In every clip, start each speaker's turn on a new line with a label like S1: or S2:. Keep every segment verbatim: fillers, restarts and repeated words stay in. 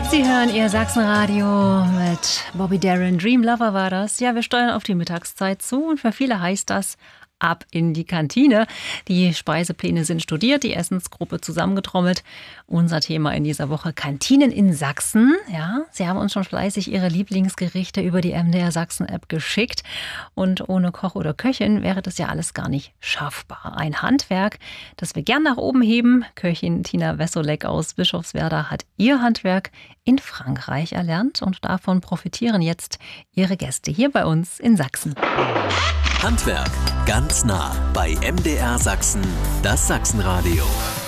S1: Sie hören Ihr Sachsenradio mit Bobby Darin. Dream Lover war das. Ja, wir steuern auf die Mittagszeit zu und für viele heißt das ab in die Kantine. Die Speisepläne sind studiert, die Essensgruppe zusammengetrommelt. Unser Thema in dieser Woche: Kantinen in Sachsen. Ja, Sie haben uns schon fleißig Ihre Lieblingsgerichte über die M D R Sachsen App geschickt. Und ohne Koch oder Köchin wäre das ja alles gar nicht schaffbar. Ein Handwerk, das wir gern nach oben heben. Köchin Tina Wessolek aus Bischofswerda hat ihr Handwerk in Frankreich erlernt und davon profitieren jetzt ihre Gäste hier bei uns in Sachsen.
S2: Handwerk ganz nah bei M D R Sachsen, das Sachsenradio.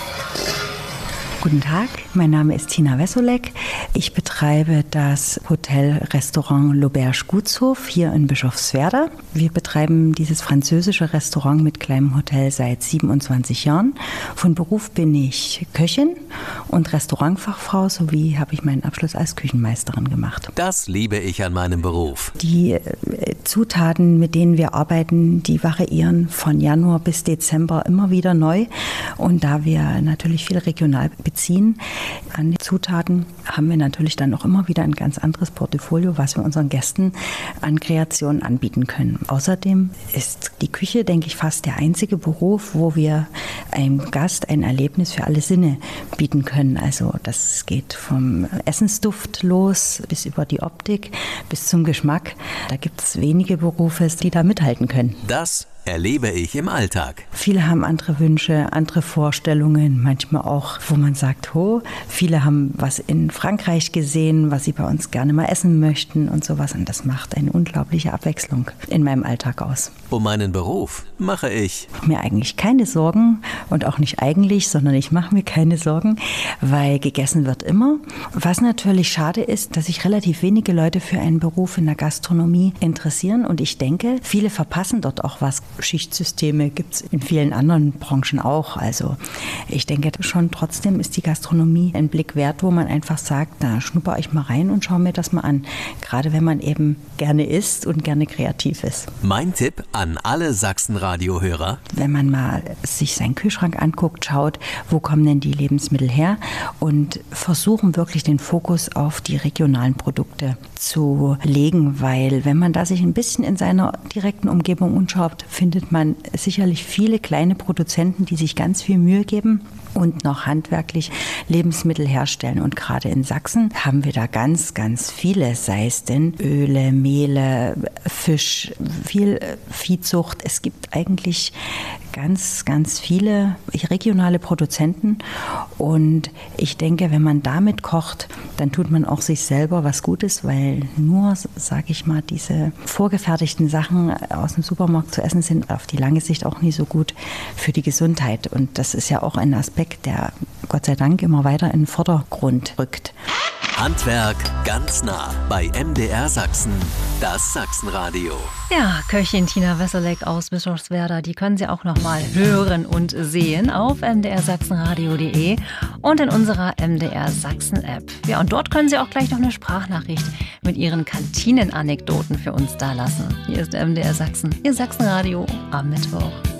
S3: Guten Tag, mein Name ist Tina Wessolek. Ich betreibe das Hotel-Restaurant L'Auberge Gutshof hier in Bischofswerda. Wir betreiben dieses französische Restaurant mit kleinem Hotel seit siebenundzwanzig Jahren. Von Beruf bin ich Köchin und Restaurantfachfrau, sowie habe ich meinen Abschluss als Küchenmeisterin gemacht.
S2: Das liebe ich an meinem Beruf.
S3: Die Zutaten, mit denen wir arbeiten, die variieren von Januar bis Dezember immer wieder neu. Und da wir natürlich viel regional beziehen an die Zutaten, haben wir natürlich dann auch immer wieder ein ganz anderes Portfolio, was wir unseren Gästen an Kreationen anbieten können. Außerdem ist die Küche, denke ich, fast der einzige Beruf, wo wir einem Gast ein Erlebnis für alle Sinne bieten können. Also das geht vom Essensduft los bis über die Optik bis zum Geschmack. Da gibt es wenige Berufe, die da mithalten können.
S2: Das erlebe ich im Alltag.
S3: Viele haben andere Wünsche, andere Vorstellungen, manchmal auch, wo man sagt, ho, viele haben was in Frankreich gesehen, was sie bei uns gerne mal essen möchten und sowas. Und das macht eine unglaubliche Abwechslung in meinem Alltag aus.
S2: Um meinen Beruf mache ich
S3: mir eigentlich keine Sorgen und auch nicht eigentlich, sondern ich mache mir keine Sorgen, weil gegessen wird immer. Was natürlich schade ist, dass sich relativ wenige Leute für einen Beruf in der Gastronomie interessieren und ich denke, viele verpassen dort auch was. Schichtsysteme gibt es in vielen anderen Branchen auch. Also ich denke schon, trotzdem ist die Gastronomie ein Blick wert, wo man einfach sagt, da schnupper ich mal rein und schaue mir das mal an. Gerade wenn man eben gerne isst und gerne kreativ ist.
S2: Mein Tipp an alle Sachsen-Radio-Hörer:
S3: Wenn man mal sich seinen Kühlschrank anguckt, schaut, wo kommen denn die Lebensmittel her und versuchen wirklich den Fokus auf die regionalen Produkte zu legen, weil wenn man da sich ein bisschen in seiner direkten Umgebung umschaut, findet man sicherlich viele kleine Produzenten, die sich ganz viel Mühe geben und noch handwerklich Lebensmittel herstellen. Und gerade in Sachsen haben wir da ganz, ganz viele, sei es denn Öle, Mehle, Fisch, viel Viehzucht. Es gibt eigentlich ganz, ganz viele regionale Produzenten und ich denke, wenn man damit kocht, dann tut man auch sich selber was Gutes, weil nur, sage ich mal, diese vorgefertigten Sachen aus dem Supermarkt zu essen sind auf die lange Sicht auch nie so gut für die Gesundheit und das ist ja auch ein Aspekt, der Gott sei Dank immer weiter in den Vordergrund rückt.
S2: Handwerk ganz nah bei M D R Sachsen, das Sachsenradio.
S1: Ja, Köchin Tina Wessolek aus Bischofswerda, die können Sie auch noch mal hören und sehen auf m d r sachsenradio punkt d e und in unserer M D R Sachsen App. Ja, und dort können Sie auch gleich noch eine Sprachnachricht mit Ihren Kantinenanekdoten für uns dalassen. Hier ist M D R Sachsen, Ihr Sachsenradio am Mittwoch.